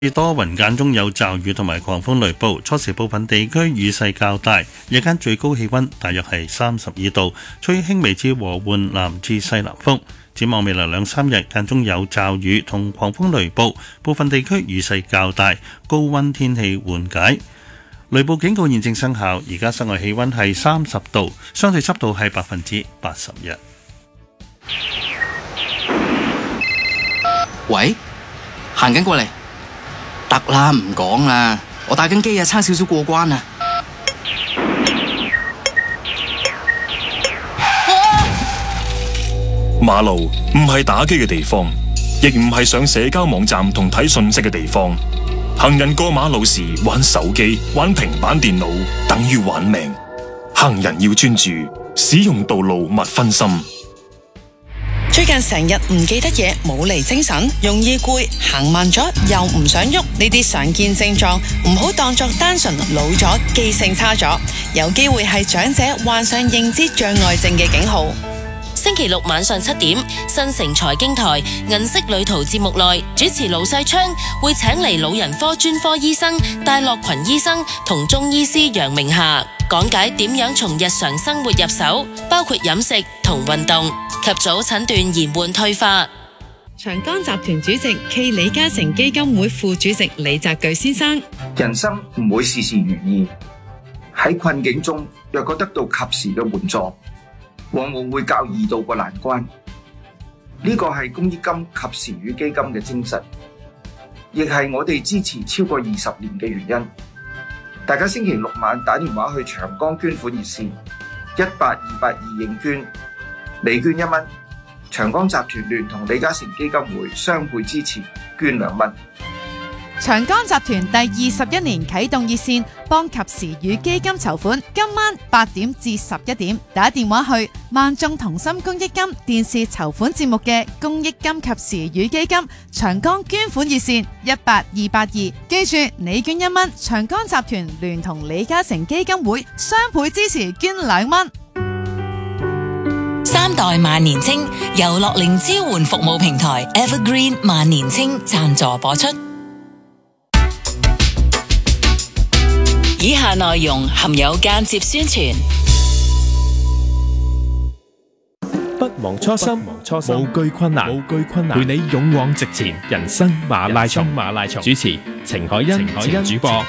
多雲間中有驟雨同埋狂風雷暴，初時部分地區雨勢較大，日間最高氣溫大約係32度，吹輕微至和緩南至西南風。展望未來2-3日間中有驟雨同狂風雷暴，部分地區雨勢較大，高溫天氣緩解。雷暴警告現正生效，而家室外氣溫係30度，相對濕度係81%。 喂，行緊過嚟。得啦，唔講啦，我打緊機啊，差少少過關啊！ 馬路唔係打機嘅地方，亦唔係上社交網站同睇訊息嘅地方。行人過馬路時玩手機、玩平板電腦，等於玩命。行人要專注，使用道路勿分心。 最近成日唔記得嘢，冇嚟精神，容易攰，行慢咗又唔想喐，呢啲常見症狀唔好當作單純老咗、記性差咗，有機會係長者患上認知障礙症嘅警號。 星期六晚上7點，新城財經台銀色旅途節目內，主持盧世昌會請嚟老人科專科醫生戴樂群醫生同中醫師楊明霞講解點樣從日常生活入手，包括飲食同運動，及早診斷延緩退化。 長江集團主席暨李嘉誠基金會副主席李澤鉅先生： 人生唔會事事如意，喺困境中若果得到及時嘅援助，往往會較易渡過難關。呢個係公益金及時雨基金嘅精神，亦係我哋支持超過20年嘅原因。大家星期六晚打電話去長江捐款熱線18282認捐，你捐1蚊，長江集團聯同李嘉誠基金會雙倍支持，捐2蚊。 長江集團第21年啟動熱線，幫及時雨基金籌款。今晚8點至11點，打電話去萬眾同心公益金電視籌款節目嘅公益金及時雨基金長江捐款熱線18282。記住，你捐1蚊，長江集團聯同李嘉誠基金會雙倍支持，捐2蚊。 3代萬年青由樂齡支援服務平台 Evergreen 萬年青贊助播出。以下內容含有間接宣傳。 不忘初心，無懼困難，陪你勇往直前。人生馬拉松，主持程海欣，主播。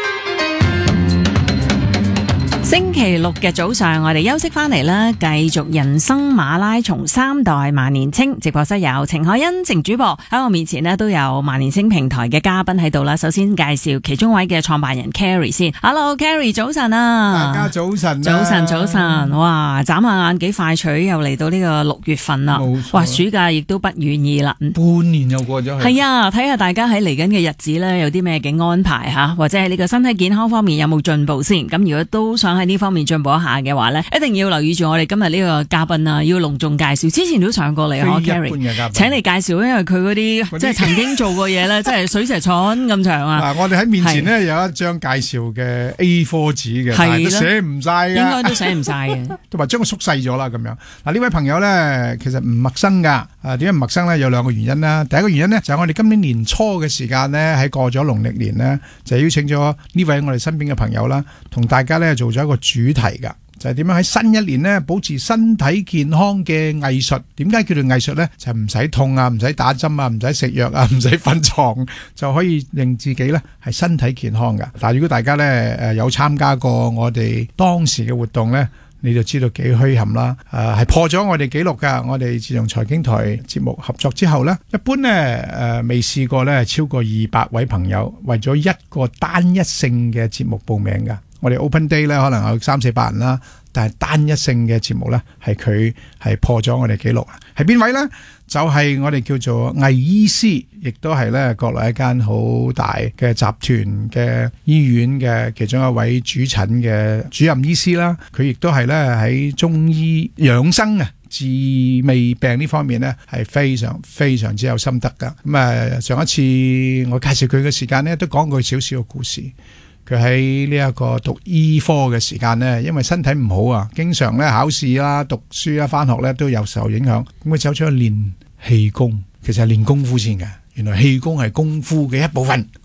星期六嘅早上，我哋休息翻嚟啦，繼續人生馬拉松3代萬年青。直播室有程海欣、程主播，喺我面前呢都有萬年青平台嘅嘉賓喺度啦。首先介紹其中一位嘅創辦人 Carrie 先。Hello Carrie，早晨啊！ 大家早晨， 早晨！哇，眨下眼幾快脆，又嚟到呢個6月份啦。哇，暑假亦都不遠矣啦， 半年又過咗去。 係啊，睇下大家喺嚟緊嘅日子咧，有啲咩嘅安排吓，或者係呢個身體健康方面有冇進步先。咁如果都想喺呢方面進步一下嘅話咧，一定要留意住我哋今日呢個嘉賓啊，要隆重介紹。之前都上過嚟啊 Carrie， 請你介紹，因為佢嗰啲即係曾經做過嘢咧，即係水蛇春咁長啊。 嗱，我哋喺面前咧有一張介紹嘅 A4 紙嘅，但係都寫唔晒嘅， 應該都寫唔晒嘅， 同埋將佢縮細咗啦咁樣。嗱，呢位朋友咧其實唔陌生噶，點解唔陌生咧？有2個原因啦。第一個原因咧就係我哋今年年初嘅時間咧，喺過咗農曆年咧，就邀請咗呢位我哋身邊嘅朋友啦，同大家咧做咗一個主題噶，就係點樣喺新一年咧保持身體健康嘅藝術。點解叫做藝術咧？就係唔使痛啊，唔使打針啊，唔使食藥啊，唔使瞓床，就可以令自己咧係身體健康噶。但係如果大家咧有參加過我哋當時嘅活動咧，你就知道幾墟冚啦。係破咗我哋紀錄噶。我哋自從財經台節目合作之後咧，一般咧未試過咧超過200位朋友為咗一個單一性嘅節目報名噶。我哋 Open Day 咧可能有300-400人啦，但係單一性嘅節目咧係佢係破咗我哋紀錄。係邊位咧？就係我哋叫做魏醫師，亦都係咧國內一間好大嘅集團嘅醫院嘅其中一位主診嘅主任醫師啦。佢亦都係咧喺中醫養生啊治未病呢方面咧係非常之有心得噶。咁上一次我介紹佢嘅時間咧都講過少少嘅故事。佢喺呢一個讀醫科嘅時間呢，因為身體唔好啊，經常咧考試啦、讀書啦、返學咧都有受影響。咁佢走出去練氣功，其實係練功夫先嘅。原來氣功係功夫嘅一部分。